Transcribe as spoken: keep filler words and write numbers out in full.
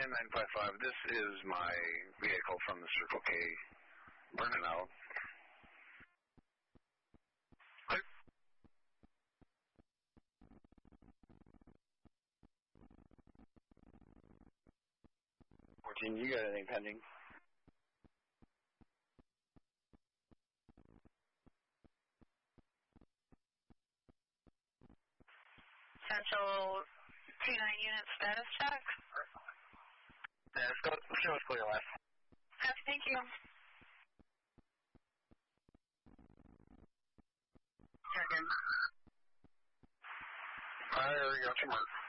nine five five, this is my vehicle from the Circle K burning out. fourteen, you got anything pending? Central T nine unit status check. Yeah, let's go. Show us clear left. Yes, thank you. Again. All right, we got your mark.